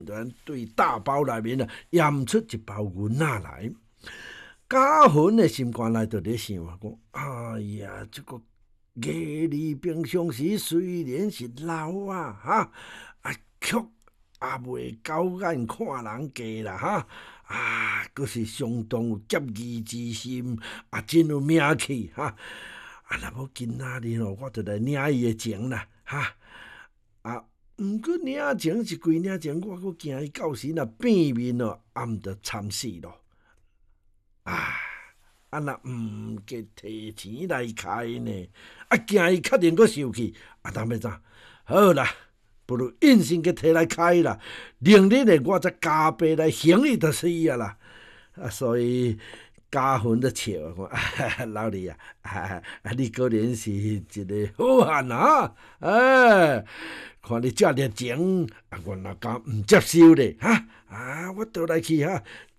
然对大包内面验出一包银仔来。家魂的心肝内就咧想讲，哎呀，这个艺丽平常时虽然是老曲也袂狗眼看人家啦佫是相当有节义之心，真有名气若无今仔日我就来领伊的情啦毋过领情是归领情，我佫惊伊到时变面毋着惨死咯。若毋计摕钱来开呢？惊伊确定佫受气，当要怎？好啦，不如硬性给摕来开啦，明日呢我再加倍来行伊就是啦。所以家魂就笑讲，老李你果然是一个好汉看你这热情，我哪敢毋接受咧我倒来去